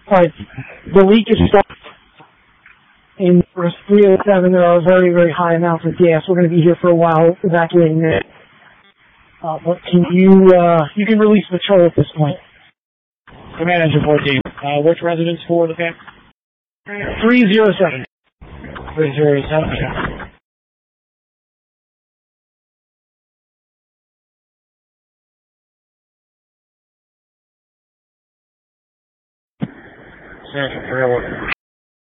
Alright, the leak is stopped. In verse 307, there are very, very high amounts of gas. We're going to be here for a while evacuating it. But can you can release patrol at this point. Command Engine 14. Which residence for the fan? 307. 307, okay. Sergeant Trailer.